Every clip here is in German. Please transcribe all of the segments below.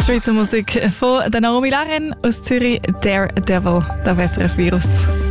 Schweizer Musik von der Naomi Laren aus Zürich, Daredevil, der SRF Virus.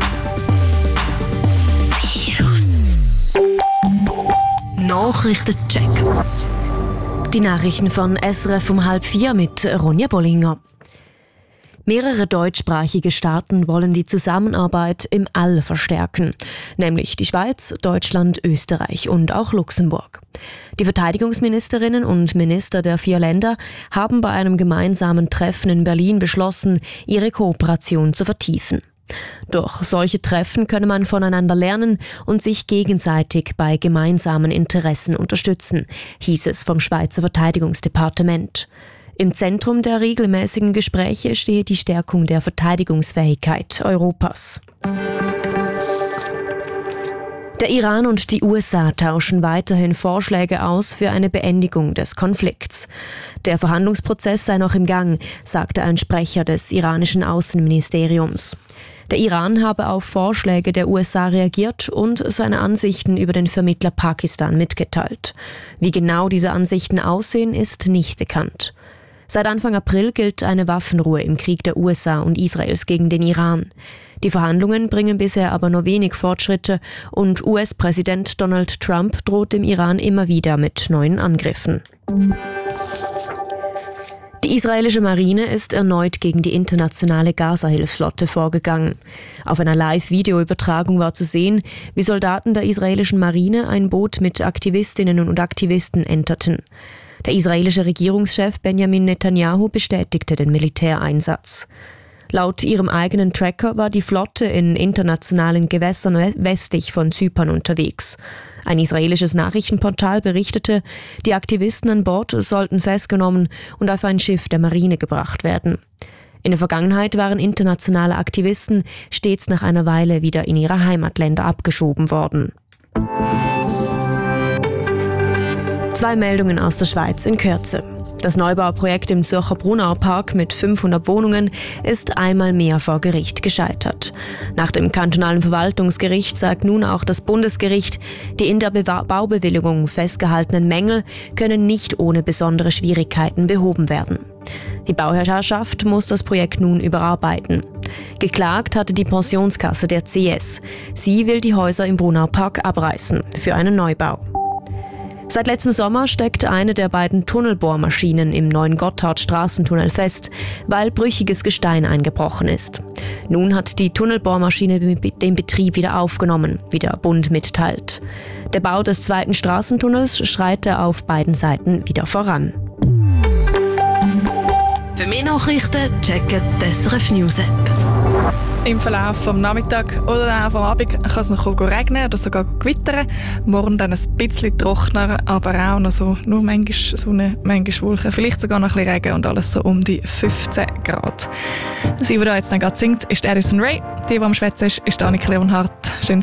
Nachrichtencheck. Die Nachrichten von SRF um 3:30 mit Ronja Bollinger. Mehrere deutschsprachige Staaten wollen die Zusammenarbeit im All verstärken, nämlich die Schweiz, Deutschland, Österreich und auch Luxemburg. Die Verteidigungsministerinnen und Minister der 4 Länder haben bei einem gemeinsamen Treffen in Berlin beschlossen, ihre Kooperation zu vertiefen. Durch solche Treffen könne man voneinander lernen und sich gegenseitig bei gemeinsamen Interessen unterstützen, hieß es vom Schweizer Verteidigungsdepartement. Im Zentrum der regelmäßigen Gespräche stehe die Stärkung der Verteidigungsfähigkeit Europas. Der Iran und die USA tauschen weiterhin Vorschläge aus für eine Beendigung des Konflikts. Der Verhandlungsprozess sei noch im Gang, sagte ein Sprecher des iranischen Außenministeriums. Der Iran habe auf Vorschläge der USA reagiert und seine Ansichten über den Vermittler Pakistan mitgeteilt. Wie genau diese Ansichten aussehen, ist nicht bekannt. Seit Anfang April gilt eine Waffenruhe im Krieg der USA und Israels gegen den Iran. Die Verhandlungen bringen bisher aber nur wenig Fortschritte und US-Präsident Donald Trump droht dem Iran immer wieder mit neuen Angriffen. Die israelische Marine ist erneut gegen die internationale Gaza-Hilfsflotte vorgegangen. Auf einer Live-Videoübertragung war zu sehen, wie Soldaten der israelischen Marine ein Boot mit Aktivistinnen und Aktivisten enterten. Der israelische Regierungschef Benjamin Netanyahu bestätigte den Militäreinsatz. Laut ihrem eigenen Tracker war die Flotte in internationalen Gewässern westlich von Zypern unterwegs. Ein israelisches Nachrichtenportal berichtete, die Aktivisten an Bord sollten festgenommen und auf ein Schiff der Marine gebracht werden. In der Vergangenheit waren internationale Aktivisten stets nach einer Weile wieder in ihre Heimatländer abgeschoben worden. 2 Meldungen aus der Schweiz in Kürze. Das Neubauprojekt im Zürcher Brunauer Park mit 500 Wohnungen ist einmal mehr vor Gericht gescheitert. Nach dem kantonalen Verwaltungsgericht sagt nun auch das Bundesgericht, die in der Baubewilligung festgehaltenen Mängel können nicht ohne besondere Schwierigkeiten behoben werden. Die Bauherrschaft muss das Projekt nun überarbeiten. Geklagt hatte die Pensionskasse der CS. Sie will die Häuser im Brunauer Park abreißen für einen Neubau. Seit letztem Sommer steckt eine der beiden Tunnelbohrmaschinen im neuen Gotthardstraßentunnel fest, weil brüchiges Gestein eingebrochen ist. Nun hat die Tunnelbohrmaschine den Betrieb wieder aufgenommen, wie der Bund mitteilt. Der Bau des 2. Straßentunnels schreite auf beiden Seiten wieder voran. Für mehr Nachrichten checken die SRF News App. Im Verlauf vom Nachmittag oder dann auch vom Abend kann es noch regnen oder sogar gewittern. Morgen dann ein bisschen trockener, aber auch noch so, nur manchmal Sonne, manchmal Wolken, vielleicht sogar noch ein bisschen Regen und alles so um die 15 Grad. Sie, die da jetzt noch gerade singt, ist Addison Rae. Die am Schwätzen ist Annika Leonhardt. Schön